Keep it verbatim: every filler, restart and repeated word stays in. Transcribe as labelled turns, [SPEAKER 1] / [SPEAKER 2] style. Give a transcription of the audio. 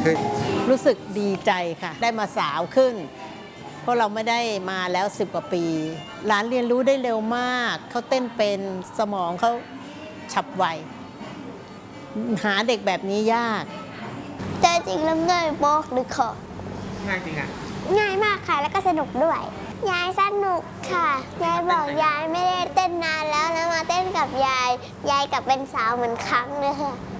[SPEAKER 1] ขึ้น
[SPEAKER 2] รู้สึกดีใจค่ะได้มาสาวขึ้นเพราะเราไม่ได้มาแล้วสิบกว่าปีหลานเรียนรู้ได้เร็วมากเขาเต้นเป็นสมองเขาฉับไวหาเด็กแบบนี้ยาก
[SPEAKER 3] แต่จริงแล้วง่ายมากเลยค่ะ
[SPEAKER 1] ง่ายจริงอ่ะ
[SPEAKER 3] ง่ายมากค่ะแล้วก็สนุกด้วยยายสนุกค่ะยายบอกยายไม่ได้เต้นนานแล้วแล้วมาเต้นกับยายยายกลับเป็นสาวเหมือนครั้งเลยค่ะ